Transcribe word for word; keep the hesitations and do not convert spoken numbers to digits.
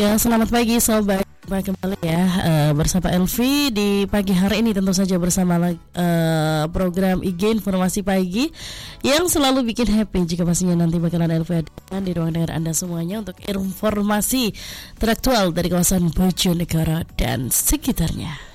Ya, selamat pagi sobat. Jumpa kembali ya uh, bersama Elvi di pagi hari ini, tentu saja bersama uh, program I G Informasi Pagi yang selalu bikin happy. Jika pastinya nanti bakalan Elvi hadirkan di ruang dengar Anda semuanya untuk informasi teraktual dari kawasan Bojonegoro dan sekitarnya.